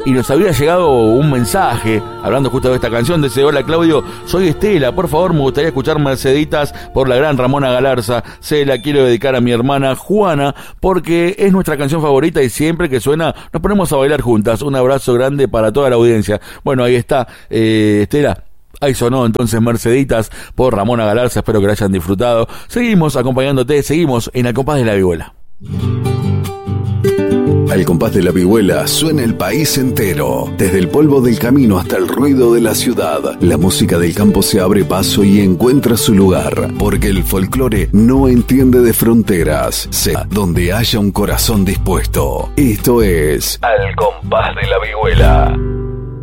y nos había llegado un mensaje hablando justo de esta canción. Dice: hola Claudio, soy Estela, por favor me gustaría escuchar Merceditas por la gran Ramona Galarza, se la quiero dedicar a mi hermana Juana porque es nuestra canción favorita y siempre que suena nos ponemos a bailar juntas. Un abrazo grande para toda la audiencia. Bueno, ahí está, Estela. Ahí sonó entonces Merceditas por Ramona Galarza, espero que la hayan disfrutado. Seguimos acompañándote, seguimos en Al Compás de la Vihuela. Al compás de la vihuela suena el país entero. Desde el polvo del camino hasta el ruido de la ciudad, la música del campo se abre paso y encuentra su lugar, porque el folclore no entiende de fronteras, sea donde haya un corazón dispuesto. Esto es Al Compás de la Vihuela.